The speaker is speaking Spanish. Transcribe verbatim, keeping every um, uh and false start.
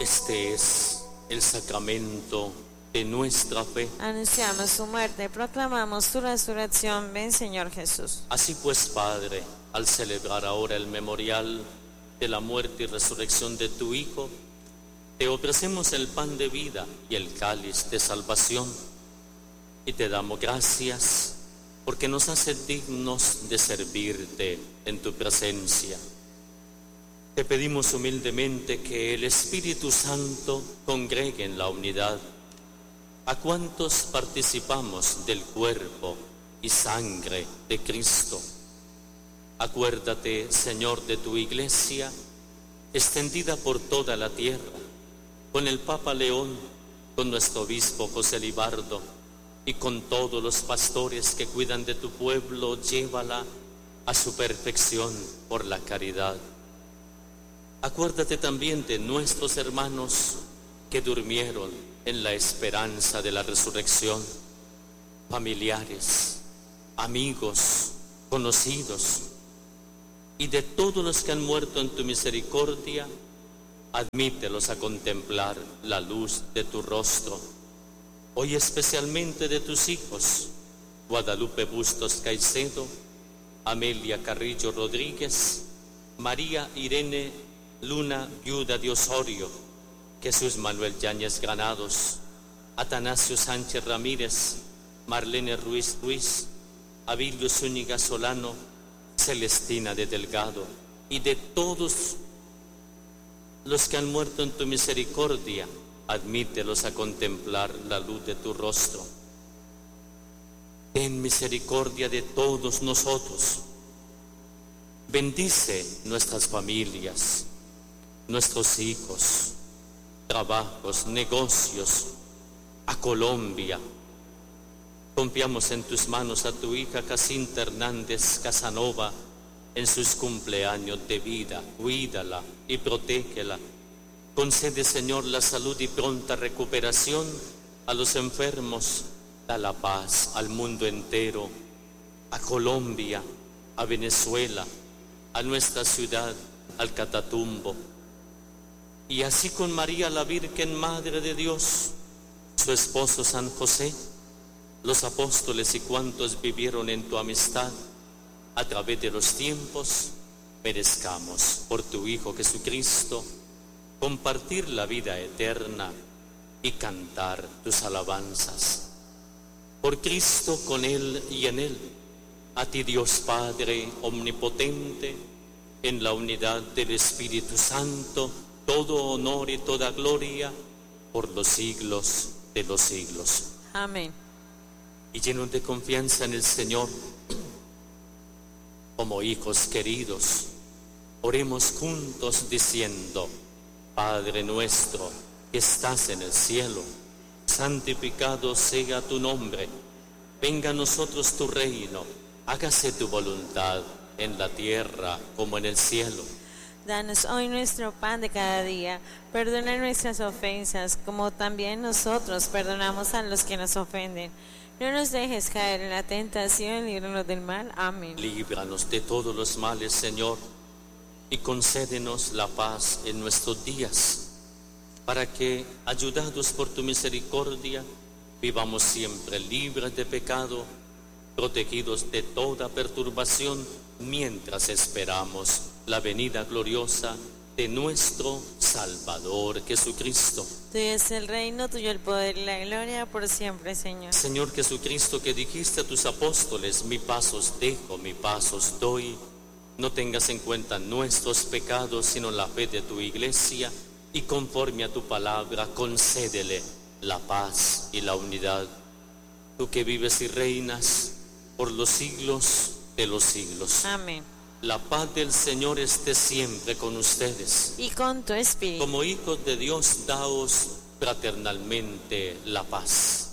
Este es el sacramento de nuestra fe. Anunciamos su muerte, proclamamos tu resurrección. Ven, Señor Jesús. Así pues, Padre, al celebrar ahora el memorial de la muerte y resurrección de tu Hijo, te ofrecemos el pan de vida y el cáliz de salvación, y te damos gracias porque nos haces dignos de servirte en tu presencia. Te pedimos humildemente que el Espíritu Santo congregue en la unidad a cuantos participamos del cuerpo y sangre de Cristo. Acuérdate, Señor, de tu Iglesia, extendida por toda la tierra, con el Papa León, con nuestro obispo José Libardo y con todos los pastores que cuidan de tu pueblo. Llévala a su perfección por la caridad. Acuérdate también de nuestros hermanos que durmieron en la esperanza de la resurrección, familiares, amigos, conocidos, y de todos los que han muerto en tu misericordia. Admítelos a contemplar la luz de tu rostro. Hoy especialmente de tus hijos, Guadalupe Bustos Caicedo, Amelia Carrillo Rodríguez, María Irene Luna, viuda de Osorio, Jesús Manuel Yáñez Granados, Atanasio Sánchez Ramírez, Marlene Ruiz Ruiz, Abilio Zúñiga Solano, Celestina de Delgado, y de todos los que han muerto en tu misericordia. Admítelos a contemplar la luz de tu rostro. Ten misericordia de todos nosotros. Bendice nuestras familias, nuestros hijos, trabajos, negocios, a Colombia. Confiamos en tus manos a tu hija Jacinta Hernández Casanova en sus cumpleaños de vida. Cuídala y protégela. Concede, Señor, la salud y pronta recuperación a los enfermos. Da la paz al mundo entero, a Colombia, a Venezuela, a nuestra ciudad, al Catatumbo. Y así con María la Virgen, Madre de Dios, su esposo San José, los apóstoles y cuantos vivieron en tu amistad a través de los tiempos, merezcamos por tu Hijo Jesucristo compartir la vida eterna y cantar tus alabanzas. Por Cristo, con Él y en Él, a ti Dios Padre omnipotente, en la unidad del Espíritu Santo, todo honor y toda gloria por los siglos de los siglos. Amén. Y llenos de confianza en el Señor, como hijos queridos, oremos juntos diciendo: Padre nuestro que estás en el cielo, santificado sea tu nombre. Venga a nosotros tu reino, hágase tu voluntad en la tierra como en el cielo. Danos hoy nuestro pan de cada día. Perdona nuestras ofensas, como también nosotros perdonamos a los que nos ofenden. No nos dejes caer en la tentación, líbranos del mal. Amén. Líbranos de todos los males, Señor, y concédenos la paz en nuestros días, para que, ayudados por tu misericordia, vivamos siempre libres de pecado, protegidos de toda perturbación, mientras esperamos la venida gloriosa de nuestro Salvador Jesucristo. Tuyo es el reino, tuyo el poder y la gloria por siempre, Señor. Señor Jesucristo, que dijiste a tus apóstoles: mi paz os dejo, mi paz os doy. No tengas en cuenta nuestros pecados, sino la fe de tu Iglesia, y conforme a tu palabra, concédele la paz y la unidad. Tú que vives y reinas por los siglos de los siglos. Amén. La paz del Señor esté siempre con ustedes. Y con tu espíritu. Como hijos de Dios, daos fraternalmente la paz.